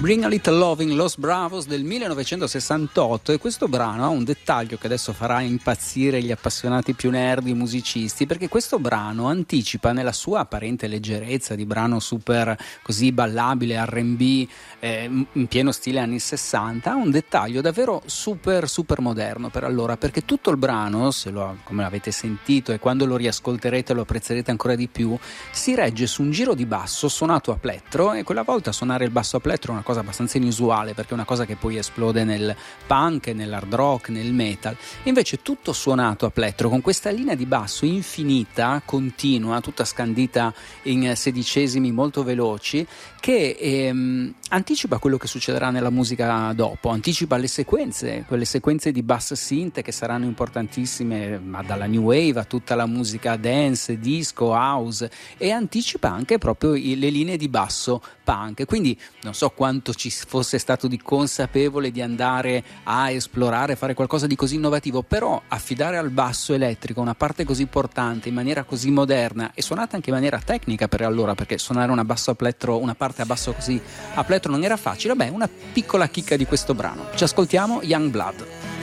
Bring a Little Loving, Los Bravos del 1968, e questo brano ha un dettaglio che adesso farà impazzire gli appassionati più nerdi musicisti, perché questo brano anticipa, nella sua apparente leggerezza di brano super così ballabile, R&B, in pieno stile anni 60, ha un dettaglio davvero super moderno per allora, perché tutto il brano, come l'avete sentito e quando lo riascolterete lo apprezzerete ancora di più, si regge su un giro di basso suonato a plettro, e quella volta suonare il basso a plettro è una cosa abbastanza inusuale, perché è una cosa che poi esplode nel punk, nell'hard rock, nel metal. Invece tutto suonato a plettro con questa linea di basso infinita, continua, tutta scandita in sedicesimi molto veloci, che anticipa quello che succederà nella musica dopo, anticipa le sequenze, quelle sequenze di bass synth che saranno importantissime, ma dalla new wave a tutta la musica dance, disco, house, e anticipa anche proprio le linee di basso punk. Quindi non so quanto ci fosse stato di consapevole di andare a esplorare, fare qualcosa di così innovativo, però affidare al basso elettrico una parte così portante in maniera così moderna e suonata anche in maniera tecnica per allora, perché suonare una parte a basso così a plettro non era facile. Beh, una piccola chicca di questo brano. Ci ascoltiamo Young Blood.